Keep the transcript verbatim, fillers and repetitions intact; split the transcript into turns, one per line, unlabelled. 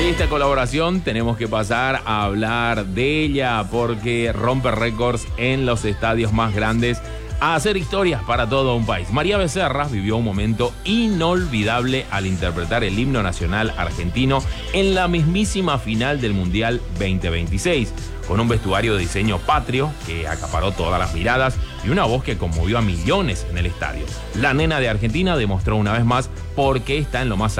Esta colaboración tenemos que pasar a hablar de ella porque rompe récords en los estadios más grandes, a hacer historias para todo un país. María Becerra vivió un momento inolvidable al interpretar el himno nacional argentino en la mismísima final del Mundial veinte veintiséis, con un vestuario de diseño patrio que acaparó todas las miradas y una voz que conmovió a millones en el estadio. La nena de Argentina demostró una vez más por qué está en lo más